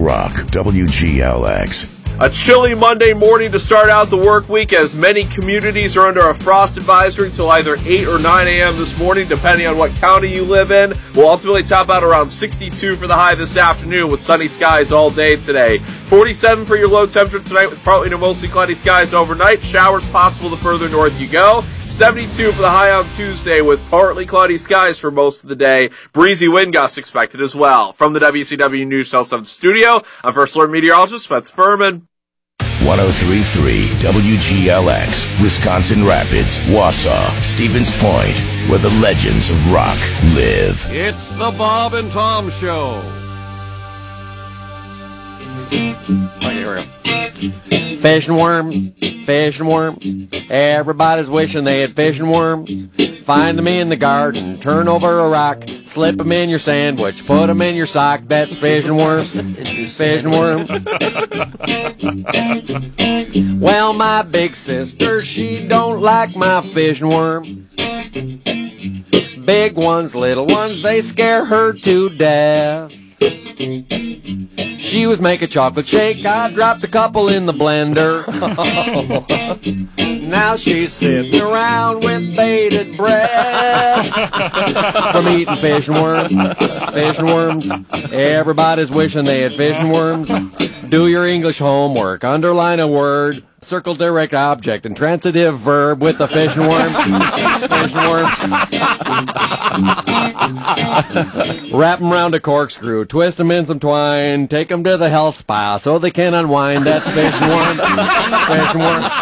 Rock, WGLX. A chilly Monday morning to start out the work week as many communities are under a frost advisory till either 8 or 9 a.m. this morning, depending on what county you live in. We'll ultimately top out around 62 for the high this afternoon with sunny skies all day today. 47 for your low temperature tonight with partly to mostly cloudy skies overnight. Showers possible the further north you go. 72 for the high on Tuesday with partly cloudy skies for most of the day. Breezy wind gusts expected as well. From the WCW News Channel 7 studio, I'm First Alert Meteorologist Spencer Furman. 103.3 WGLX, Wisconsin Rapids, Wausau, Stevens Point, where the legends of rock live. It's the Bob and Tom Show. Okay, here we go. Fish and worms, fish and worms. Everybody's wishing they had fish and worms. Find them in the garden, turn over a rock, slip them in your sandwich, put them in your sock. That's fish and worms, fish and worms. Well, my big sister, she don't like my fish and worms. Big ones, little ones, they scare her to death. She was making chocolate shake, I dropped a couple in the blender. Now she's sitting around with bated breath from eating fish and worms, fish and worms. Everybody's wishing they had fish and worms. Do your English homework, underline a word, circle direct object, and transitive verb with the fish and worm. Fish and worm. Wrap them around a corkscrew, twist them in some twine, take them to the health spa so they can unwind. That's fish and worm. Fish and worm.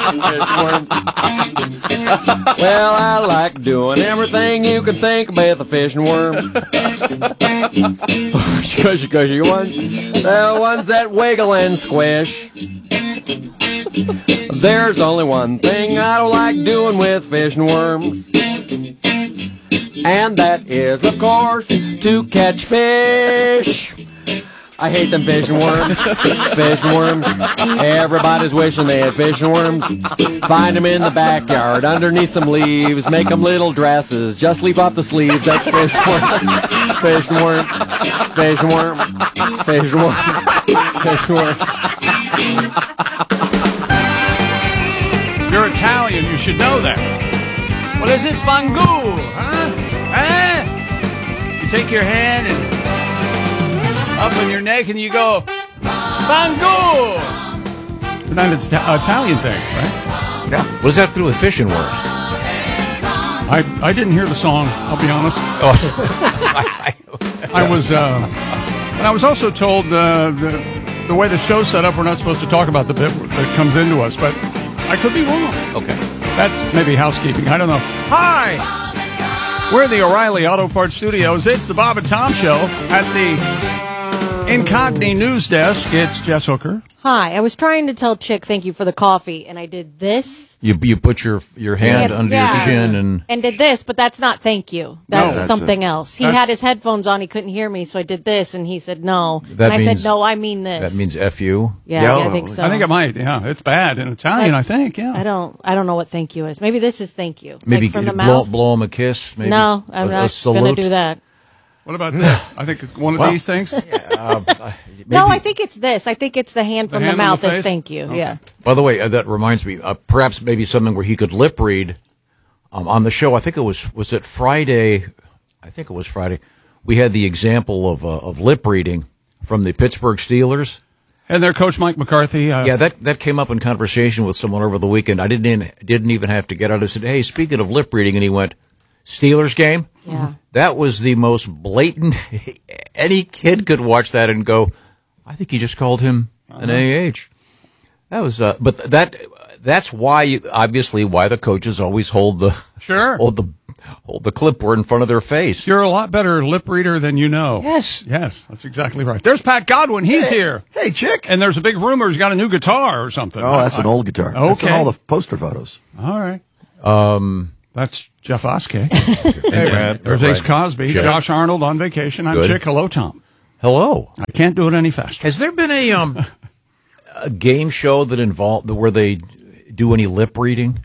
Fish and worm. Well, I like doing everything you can think about the fish and worm. Cushy ones. The ones that wiggle and squish. There's only one thing I don't like doing with fish and worms, and that is, of course, to catch fish. I hate them fish and worms. Fish and worms. Everybody's wishing they had fish and worms. Find them in the backyard, underneath some leaves. Make them little dresses. Just leave off the sleeves. That's fish and worm. Fish and worm. Fish and worm. Fish and worm. Fish and worm. You're Italian, you should know that. What is it? Fangool, huh? Huh? You take your hand and up on your neck and you go, Fangool! That's an Italian thing, right? Yeah. What does that have to do with fish and worms? I didn't hear the song, I'll be honest. Oh. I was, and I was also told the way the show's set up, we're not supposed to talk about the bit that comes into us, but I could be wrong. Okay. That's maybe housekeeping. I don't know. Hi! We're in the O'Reilly Auto Parts Studios. It's the Bob and Tom Show at the Incogni News Desk. It's Jess Hooker. Hi. I was trying to tell Chick thank you for the coffee, and I did this. You put your hand under your chin and did this, but that's not thank you. That's something else. He had his headphones on. He couldn't hear me, so I did this, and he said no. I said, no, I mean this. That means F you? Yeah, I think so. I think it might. Yeah, it's bad in Italian, I think. Yeah. I don't know what thank you is. Maybe this is thank you. Maybe like from the mouth. blow him a kiss? Maybe no, I'm not going to do that. What about that? I think one of these things? No, I think it's this. I think it's the hand from the mouth as thank you. Okay. Yeah. By the way, that reminds me, perhaps maybe something where he could lip read on the show. I think it was it Friday? I think it was Friday. We had the example of lip reading from the Pittsburgh Steelers. And their coach, Mike McCarthy. Yeah, that came up in conversation with someone over the weekend. I didn't even have to get out. I said, hey, speaking of lip reading, and he went, Steelers game? Yeah. That was the most blatant. Any kid could watch that and go, I think he just called him an AH. That was, but that's why, obviously, why the coaches always hold the clipboard in front of their face. You're a lot better lip reader than you know. Yes, that's exactly right. There's Pat Godwin. He's here. Hey, Chick. And there's a big rumor he's got a new guitar or something. Oh, that's an old guitar. Okay. That's in all the poster photos. All right. That's Jeff Oskey. Hey, man. There's Ace Cosby. Chick. Josh Arnold on vacation. I'm Good. Chick. Hello, Tom. Hello. I can't do it any faster. Has there been a game show where they do any lip reading?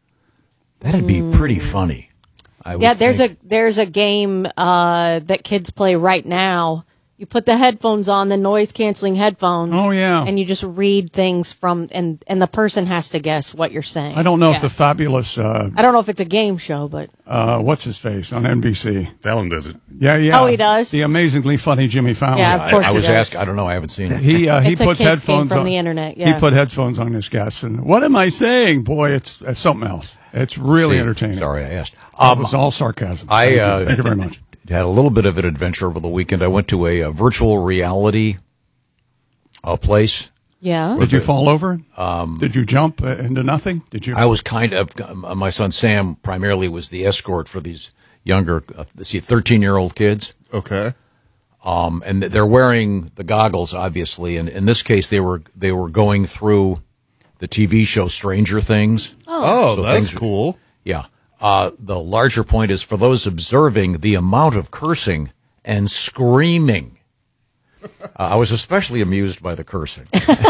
That'd be pretty funny. There's a game that kids play right now. You put the headphones on, the noise-canceling headphones. Oh, yeah. And you just read things from, and the person has to guess what you're saying. I don't know if the fabulous... I don't know if it's a game show, but... what's his face on NBC? Fallon does it. Yeah. Oh, he does? The amazingly funny Jimmy Fallon. Yeah, of course I was he does. asked. I don't know. I haven't seen it. He It's a puts kid's game headphones from on the internet, yeah. He put headphones on his guests, and what am I saying? Boy, it's something else. It's really entertaining. Sorry, I asked. It was all sarcasm. Thank you very much. Had a little bit of an adventure over the weekend. I went to a virtual reality place. Yeah. Did you fall over? Did you jump into nothing? Did you? I was kind of, my son Sam primarily was the escort for these younger, 13-year-old kids. Okay. And they're wearing the goggles, obviously. And in this case, they were going through the TV show Stranger Things. Oh, So that's things- cool. Yeah. The larger point is for those observing the amount of cursing and screaming. I was especially amused by the cursing.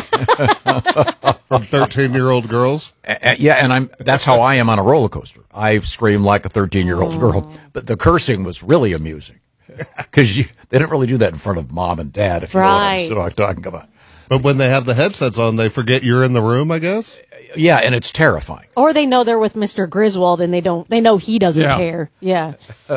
From 13-year-old girls? Yeah, and that's how I am on a roller coaster. I scream like a 13-year-old girl, but the cursing was really amusing because they didn't really do that in front of mom and dad. If you know what I'm talking about. But when they have the headsets on, they forget you're in the room, I guess? Yeah, and it's terrifying. Or they know they're with Mr. Griswold and they know he doesn't care. Yeah.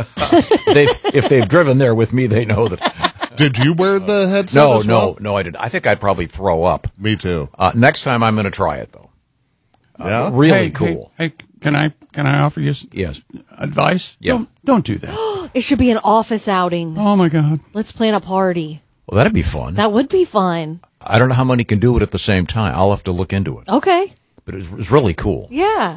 If they've driven there with me, they know that. Did you wear the headset as well? No, I didn't. I think I'd probably throw up. Me too. Next time I'm going to try it, though. Yeah? Really cool. Hey, can I offer you Yes. advice? Yeah. Don't do that. It should be an office outing. Oh my God. Let's plan a party. Well, that'd be fun. That would be fun. I don't know how many can do it at the same time. I'll have to look into it. Okay. But it was really cool. Yeah.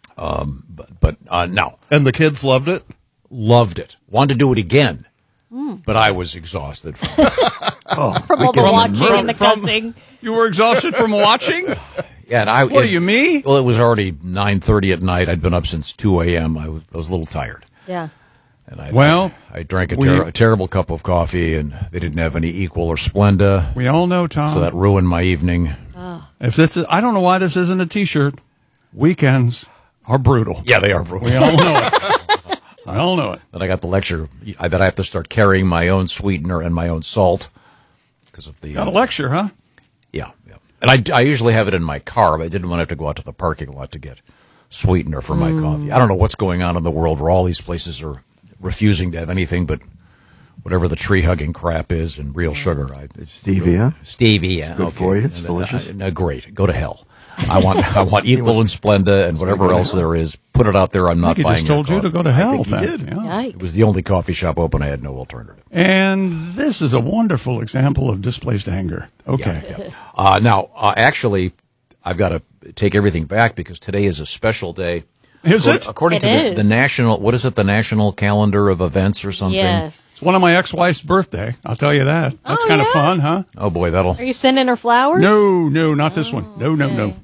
But no. And the kids loved it? Loved it. Wanted to do it again. But I was exhausted. From all the watching and the cussing. You were exhausted from watching? Yeah, and What are you, me? Well, it was already 9:30 at night. I'd been up since 2 a.m. I was a little tired. Yeah. And I drank a terrible cup of coffee, and they didn't have any Equal or Splenda. We all know, Tom. So that ruined my evening. I don't know why this isn't a T-shirt. Weekends are brutal. Yeah, they are brutal. We all know it. I all know it. Then I got the lecture that I have to start carrying my own sweetener and my own salt because of the. Got a lecture, huh? Yeah. And I usually have it in my car, but I didn't want to have to go out to the parking lot to get sweetener for my coffee. I don't know what's going on in the world where all these places are refusing to have anything but whatever the tree-hugging crap is and real sugar. Stevia. Stevia. It's good for you. It's delicious. Great. Go to hell. I want Equal and Splenda and whatever else there is. Put it out there. I'm not He buying just told you to go to hell. think he did. Yeah. Yikes. It was the only coffee shop open. I had no alternative. And this is a wonderful example of displaced anger. Okay. Now, actually, I've got to take everything back because today is a special day. Is it? According to the national, what is it, the national calendar of events or something? Yes. It's one of my ex-wife's birthday. I'll tell you that. That's kind of fun, huh? Oh, boy, that'll... Are you sending her flowers? No, not this one. No.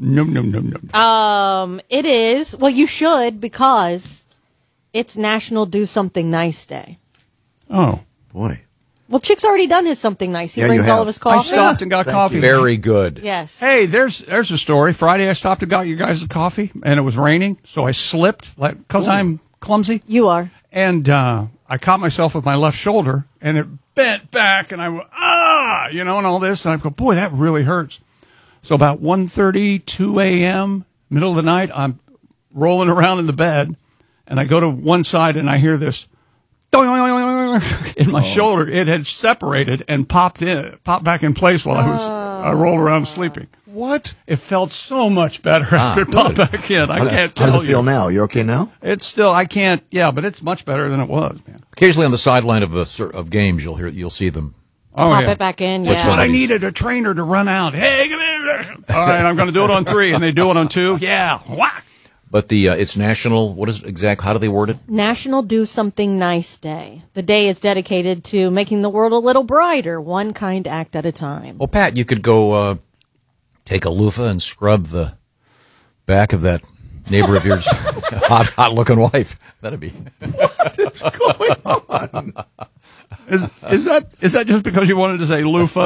It is. Well, you should because it's National Do Something Nice Day. Oh. Boy. Well, Chick's already done his something nice. He Yeah, brings you all have. of his I coffee. stopped and got coffee. Very good. Yes. Hey, there's a story. Friday I stopped and got you guys a coffee, and it was raining, so I slipped because I'm clumsy. You are. And I caught myself with my left shoulder, and it bent back, and I went, and all this. And I go, boy, that really hurts. So about 1:32 a.m., middle of the night, I'm rolling around in the bed, and I go to one side, and I hear this in my shoulder. It had separated and popped back in place while I rolled around sleeping. What? It felt so much better after it popped back in. I can't tell you. How does it feel now? You're okay now? It's still, I can't, but it's much better than it was, man. Occasionally on the sideline of games, you'll see them. Oh, Pop yeah. it back in. What's Yeah. that? I needed a trainer to run out. Hey, come here. All right, I'm going to do it on 3, and they do it on 2. Yeah. Whack. But it's national, what is it exactly? How do they word it? National Do Something Nice Day. The day is dedicated to making the world a little brighter, one kind act at a time. Well, Pat, you could go take a loofah and scrub the back of that neighbor of yours' hot-looking wife. That'd be... What is going on? Is that just because you wanted to say loofah?